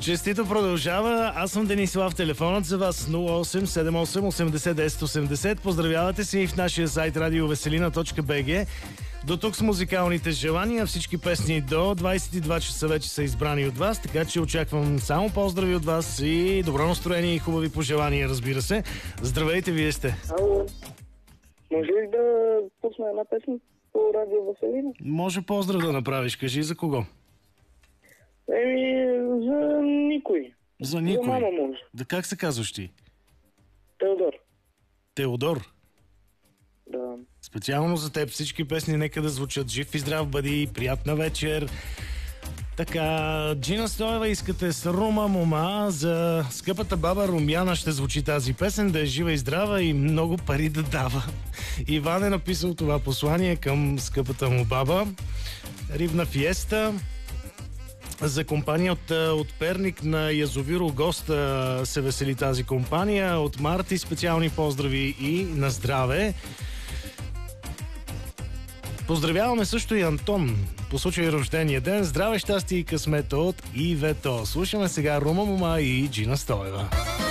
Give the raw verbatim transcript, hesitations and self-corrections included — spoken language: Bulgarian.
Честито продължава. Аз съм Денислав. Телефонът за вас нула осем седем осем осемдесет десет осемдесет. Поздравявате се и в нашия сайт радиовеселина точка би джи. До тук с музикалните желания. Всички песни до двадесет и два часа вече са избрани от вас, така че очаквам само поздрави от вас и добро настроение и хубави пожелания, разбира се. Здравейте, вие сте. Ало, може ли да пусна една песен по радио Веселина? Може поздрав да направиш. Кажи за кого? Еми, за никой. За никой. За мама може. Да, как се казваш ти? Теодор. Теодор. Да. Специално за теб всички песни нека да звучат. Жив и здрав бъди, приятна вечер. Така, Джина Стоева искате с Рума Мома. За скъпата баба Румяна ще звучи тази песен, да е жива и здрава и много пари да дава. Иван е написал това послание към скъпата му баба. Рибна фиеста. За компания от, от Перник на Язовир Огоста се весели тази компания. От Марти специални поздрави и на здраве. Поздравяваме също и Антон по случай рождения ден. Здраве, щастие и късмет от Ивето. Слушаме сега Рума Мома и Джина Стоева.